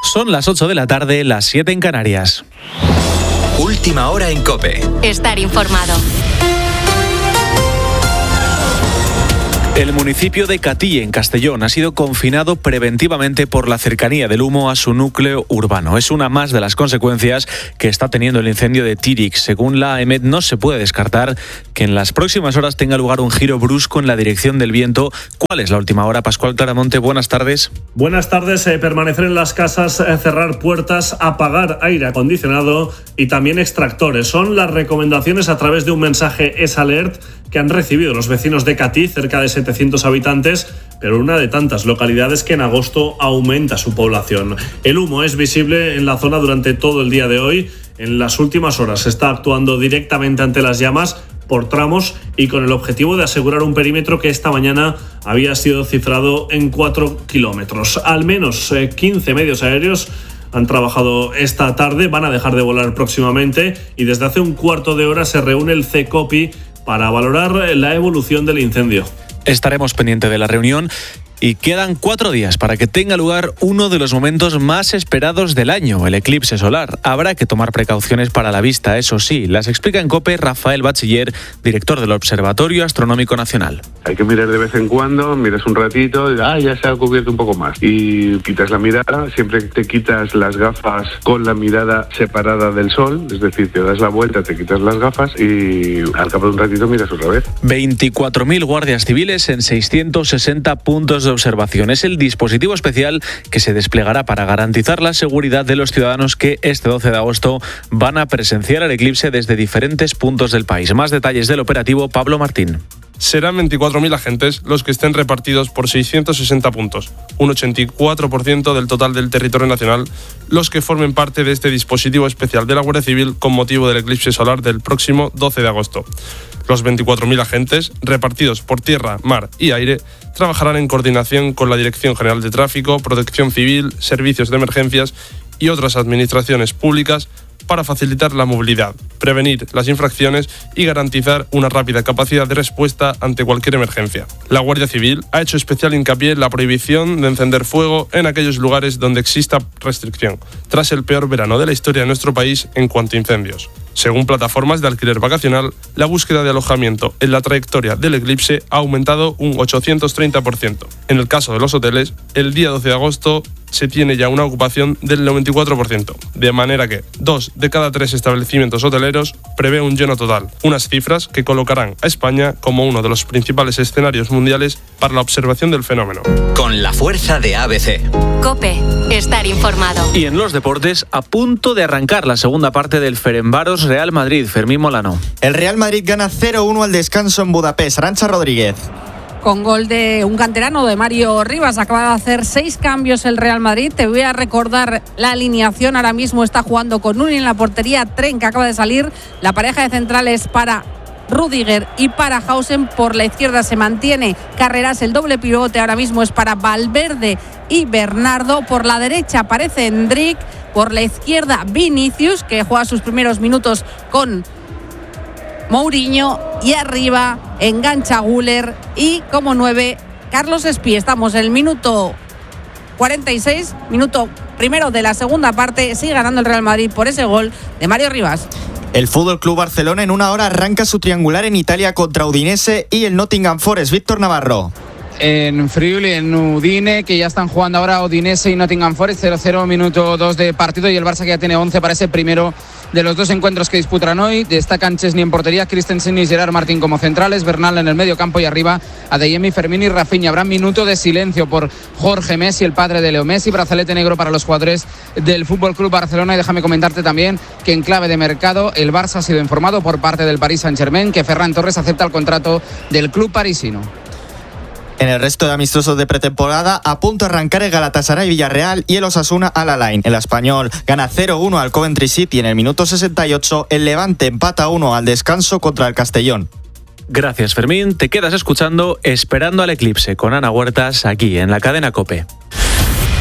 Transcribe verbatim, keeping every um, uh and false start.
Son las ocho de la tarde, las siete en Canarias. Última hora en COPE. Estar informado. El municipio de Catí, en Castellón, ha sido confinado preventivamente por la cercanía del humo a su núcleo urbano. Es una más de las consecuencias que está teniendo el incendio de Tírix. Según la AEMET, no se puede descartar que en las próximas horas tenga lugar un giro brusco en la dirección del viento. ¿Cuál es la última hora? Pascual Claramonte, buenas tardes. Buenas tardes. Eh, permanecer en las casas, eh, cerrar puertas, apagar aire acondicionado y también extractores. Son las recomendaciones a través de un mensaje S-Alert que han recibido los vecinos de Catí, cerca de setecientos habitantes, pero una de tantas localidades que en agosto aumenta su población. El humo es visible en la zona durante todo el día de hoy. En las últimas horas se está actuando directamente ante las llamas por tramos y con el objetivo de asegurar un perímetro que esta mañana había sido cifrado en cuatro kilómetros. Al menos eh, quince medios aéreos han trabajado esta tarde, van a dejar de volar próximamente y desde hace un cuarto de hora se reúne el CECOPI para valorar la evolución del incendio. Estaremos pendientes de la reunión. Y quedan cuatro días para que tenga lugar uno de los momentos más esperados del año, el eclipse solar. Habrá que tomar precauciones para la vista, eso sí. Las explica en COPE Rafael Bachiller, director del Observatorio Astronómico Nacional. Hay que mirar de vez en cuando, miras un ratito, y, ah, ya se ha cubierto un poco más. Y quitas la mirada, siempre te quitas las gafas con la mirada separada del sol, es decir, te das la vuelta, te quitas las gafas y al cabo de un ratito miras otra vez. veinticuatro mil guardias civiles en seiscientos sesenta puntos de observación. Es el dispositivo especial que se desplegará para garantizar la seguridad de los ciudadanos que este doce de agosto van a presenciar el eclipse desde diferentes puntos del país. Más detalles del operativo, Pablo Martín. Serán veinticuatro mil agentes los que estén repartidos por seiscientos sesenta puntos, un ochenta y cuatro por ciento del total del territorio nacional, los que formen parte de este dispositivo especial de la Guardia Civil con motivo del eclipse solar del próximo doce de agosto. Los veinticuatro mil agentes, repartidos por tierra, mar y aire, trabajarán en coordinación con la Dirección General de Tráfico, Protección Civil, Servicios de Emergencias y otras administraciones públicas para facilitar la movilidad, prevenir las infracciones y garantizar una rápida capacidad de respuesta ante cualquier emergencia. La Guardia Civil ha hecho especial hincapié en la prohibición de encender fuego en aquellos lugares donde exista restricción, tras el peor verano de la historia de nuestro país en cuanto a incendios. Según plataformas de alquiler vacacional, la búsqueda de alojamiento en la trayectoria del eclipse ha aumentado un ochocientos treinta por ciento. En el caso de los hoteles, el día doce de agosto se tiene ya una ocupación del noventa y cuatro por ciento, de manera que dos de cada tres establecimientos hoteleros prevé un lleno total, unas cifras que colocarán a España como uno de los principales escenarios mundiales para la observación del fenómeno. Con la fuerza de A B C. COPE, estar informado. Y en los deportes, a punto de arrancar la segunda parte del Ferencváros Real Madrid. Fermín Molano. El Real Madrid gana cero uno al descanso en Budapest. Arantxa Rodríguez. Con gol de un canterano, de Mario Rivas. Acaba de hacer seis cambios el Real Madrid. Te voy a recordar la alineación. Ahora mismo está jugando con Nuni en la portería. Tren, que acaba de salir. La pareja de centrales para Rüdiger y para Hausen. Por la izquierda se mantiene Carreras. El doble pivote ahora mismo es para Valverde y Bernardo. Por la derecha aparece Endrick. Por la izquierda Vinicius, que juega sus primeros minutos con Mourinho, y arriba engancha Güler y como nueve Carlos Espí. Estamos en el minuto cuarenta y seis, minuto primero de la segunda parte. Sigue ganando el Real Madrid por ese gol de Mario Rivas. El F C Barcelona en una hora arranca su triangular en Italia contra Udinese y el Nottingham Forest. Víctor Navarro. En Friuli, en Udine, que ya están jugando ahora Udinese y Nottingham Forest. Cero cero, minuto dos de partido, y el Barça que ya tiene once para ese primero de los dos encuentros que disputarán hoy. Destacan Chesney en portería, Christensen y Gerard Martín como centrales, Bernal en el medio campo y arriba Adeyemi, Fermín y Rafinha. Habrá minuto de silencio por Jorge Messi, el padre de Leo Messi. Brazalete negro para los jugadores del F C Barcelona. Y déjame comentarte también que en clave de mercado el Barça ha sido informado por parte del Paris Saint-Germain que Ferran Torres acepta el contrato del club parisino. En el resto de amistosos de pretemporada, a punto de arrancar el Galatasaray Villarreal y el Osasuna Al Alain. El español gana cero uno al Coventry City en el minuto sesenta y ocho. El Levante empata uno al descanso contra el Castellón. Gracias, Fermín. Te quedas escuchando Esperando al Eclipse con Ana Huertas aquí en la cadena COPE.